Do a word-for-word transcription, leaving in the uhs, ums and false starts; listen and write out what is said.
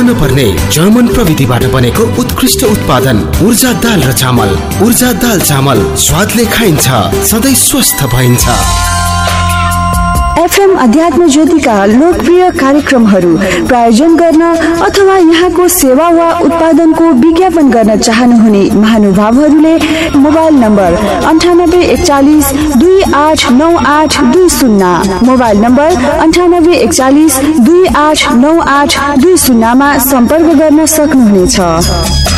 मन पर्ने जर्मन प्रविधिबाट बनेको उत्कृष्ट उत्पादन ऊर्जा दाल र चामल। ऊर्जा दाल चामल स्वादले खाइन्छ, सधैँ स्वस्थ भइन्छ। एफएम अध्यात्म ज्योतिका लोकप्रिय कार्यक्रमहरू प्रायोजन गर्न अथवा यहाँको सेवा वा उत्पादनको विज्ञापन गर्न चाहनुहुने महानुभावहरूले मोबाइल नम्बर अन्ठानब्बे एकचालिस दुई आठ नौ आठ दुई शून्य मोबाइल नम्बर अन्ठानब्बे एकचालिस दुई आठ नौ आठ दुई शून्यमा सम्पर्क गर्न सक्नुहुनेछ।